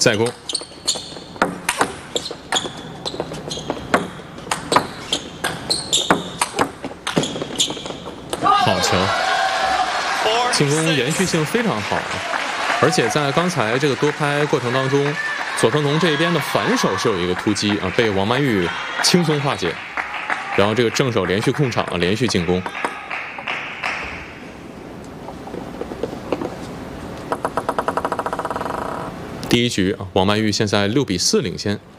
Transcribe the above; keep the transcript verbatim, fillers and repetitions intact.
再攻。好球！进攻延续性非常好，而且在刚才这个多拍过程当中，佐藤童这一边的反手是有一个突击啊，被王曼玉轻松化解，然后这个正手连续控场啊，连续进攻。第一局啊，王曼玉现在六比四领先。